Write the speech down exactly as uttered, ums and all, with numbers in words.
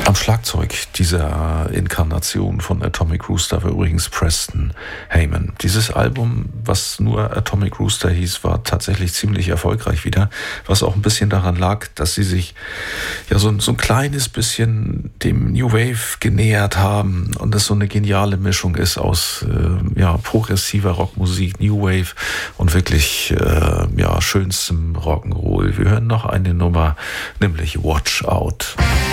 Am Schlagzeug dieser Inkarnation von Atomic Rooster war übrigens Preston Heyman. Dieses Album, was nur Atomic Rooster hieß, war tatsächlich ziemlich erfolgreich wieder, was auch ein bisschen daran lag, dass sie sich ja so, so ein kleines bisschen dem New Wave genähert haben und es so eine geniale Mischung ist aus äh, ja, progressiver Rockmusik, New Wave und wirklich äh, ja, schönstem Rock'n'Roll. Wir hören noch eine Nummer, nämlich Watch Out.